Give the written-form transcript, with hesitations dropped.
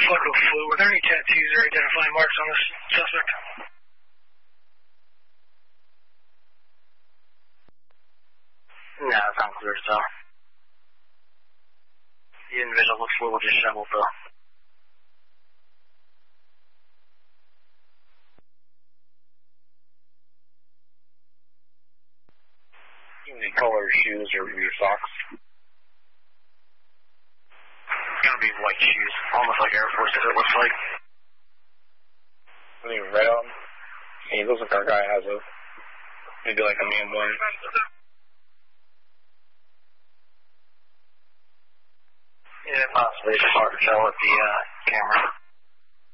Flecko flu. Were there any tattoos or identifying marks on this suspect? No, it's unclear, so. The individual looks a little disheveled, though. Any color shoes or your socks? It's gonna be white shoes, almost like Air Forces, it looks like. Any red on? He looks like our guy has a, maybe like a man one. Yeah, possibly. It's hard to tell with the camera.